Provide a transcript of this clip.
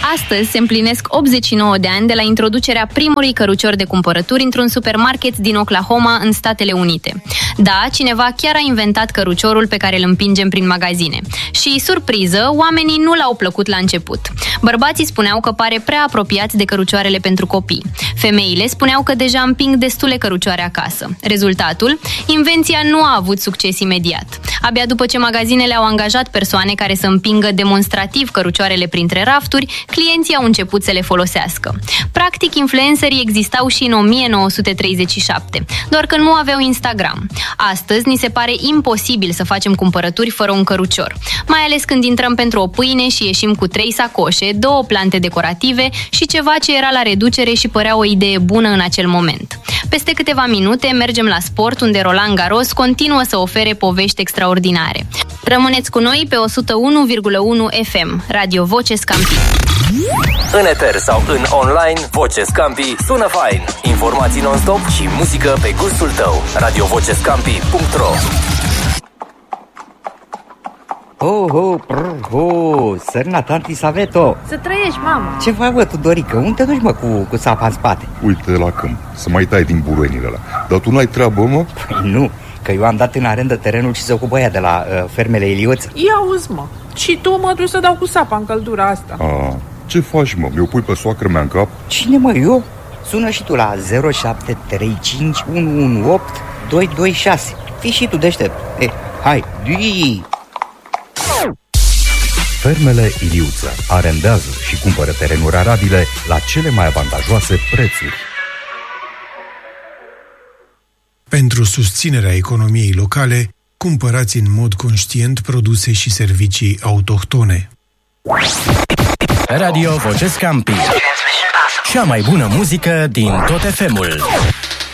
Astăzi se împlinesc 89 de ani de la introducerea primului cărucior de cumpărături într-un supermarket din Oklahoma, în Statele Unite. Da, cineva chiar a inventat căruciorul pe care îl împingem prin magazine. Și, surpriză, oamenii nu l-au plăcut la început. Bărbații spuneau că pare prea apropiat de cărucioarele pentru copii. Femeile spuneau că deja împing destule cărucioare acasă. Rezultatul? Invenția nu a avut succes imediat. Abia după ce magazinele au angajat persoane care să împingă demonstrativ cărucioarele printre rafturi, clienții au început să le folosească. Practic, influencerii existau și în 1937, doar că nu aveau Instagram. Astăzi, ni se pare imposibil să facem cumpărături fără un cărucior, mai ales când intrăm pentru o pâine și ieșim cu 3 sacoșe, 2 plante decorative și ceva ce era la reducere și părea o idee bună în acel moment. Peste câteva minute mergem la sport, unde Roland Garros continuă să ofere povești extraordinare. Rămâneți cu noi pe 101,1 FM, Radio Voce Scampi. În eter sau în online, Voce Scampi sună fain. Informații non-stop și muzică pe gustul tău. radiovocescampi.ro. Sărna tanti Saveto. Să trăiești, mamă. Ce faci, bă, Tudorică? Unde te duci, mă, cu sapa în spate? Uite la câmp, să mai tai din buruienile alea. Dar tu n-ai treabă, mă? Păi nu, că eu am dat în arendă terenul și se ocupă ea de la fermele Iliuț. Ia auzi, mă. Și tu mă duci să dau cu sapa în căldura asta. Ce faci, mă? Mi-o pui pe soacră mea în cap? Cine, mă, eu? Sună și tu la 0735 118 226. Fii și tu deștept. Hai, dii! Fermele Iliuță arendează și cumpără terenuri arabile la cele mai avantajoase prețuri. Pentru susținerea economiei locale, cumpărați în mod conștient produse și servicii autohtone. Radio Voce Scampi. Cea mai bună muzică din tot FM-ul.